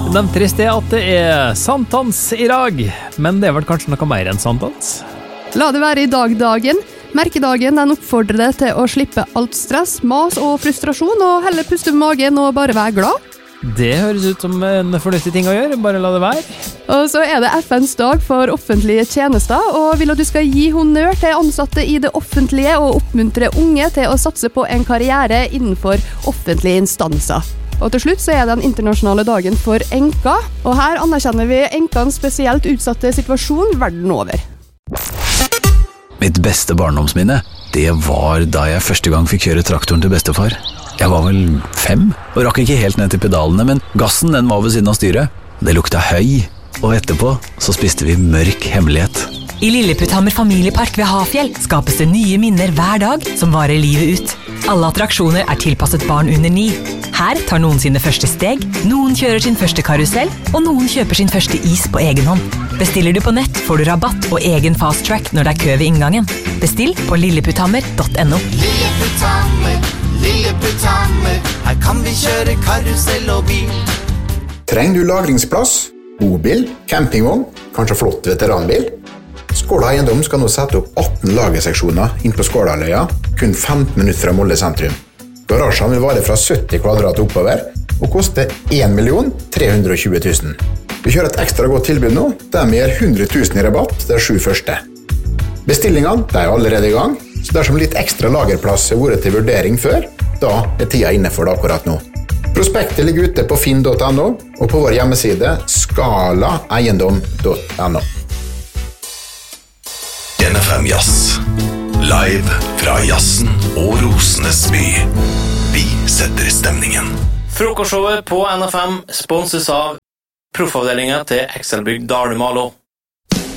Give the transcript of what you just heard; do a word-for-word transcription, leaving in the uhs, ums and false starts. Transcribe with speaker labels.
Speaker 1: De triste er at det er sankthans i dag, men det er vel kanskje noe mer enn sankthans?
Speaker 2: La det være i dag-dagen. Merkedagen den oppfordrer deg til å slippe alt stress, mas og frustrasjon, og heller puste med magen og bare være glad.
Speaker 1: Det høres ut som en fornuftig ting å gjøre, bare la det være.
Speaker 2: Og så er det F N's dag for offentlige tjenester, og vil at du skal gi honnør til ansatte i det offentlige og oppmuntre unge til å satse på en karriere innenfor offentlige instanser. Og til slutt så er det den internasjonale dagen for enker, og her anerkjenner vi enkens spesielt utsatte situasjon verden over.
Speaker 3: Mitt beste barndomsminne, det var da jeg første gang fikk kjøre traktoren til bestefar. Jeg var vel fem, og rakk ikke helt ned til pedalene, men gassen den var ved siden av styret. Det lukta høy, og etterpå så spiste vi mørk hemmelighet.
Speaker 4: I Lilleputthammer familiepark ved Hafjell skapes det nye minner hver dag som varer livet ut. Alle attraksjoner er tilpasset barn under ni. Her tar noen sine første steg, noen kjører sin første karusell, og noen kjøper sin første is på egen hånd. Bestiller du på nett, får du rabatt og egen fast track når det er kø ved inngangen. Bestill på lilleputthammer punktum no.
Speaker 5: Lilleputthammer, Lilleputthammer, her kan vi kjøre karusell og bil.
Speaker 6: Trenger du lagringsplass, bobil, campingvogn, kanskje flott veteranbil? Skåla eiendom skal nå sette opp atten lagerseksjoner inn på Skålaløya, kun femten minutter fra Molde sentrum. Garasjen vil vare fra sytti kvadrat oppover, og koste en million tre hundre og tjue tusen. Vi kjører et ekstra godt tilbud nå, der vi gir hundre tusen i rabatt de sju første. Bestillingene de er allerede i gang, så dersom litt ekstra lagerplass har vært til vurdering før, da er tida inne for det akkurat nå. Prospektet ligger ute på finn punktum no, og på vår hjemmeside skala eiendom punktum no.
Speaker 7: N F M Jazz. Live fra jazzen og Rosenes by. Vi setter stemningen.
Speaker 8: Frokostshowet på N F M sponses av proffavdelingen til Excelbygd Dalumalo.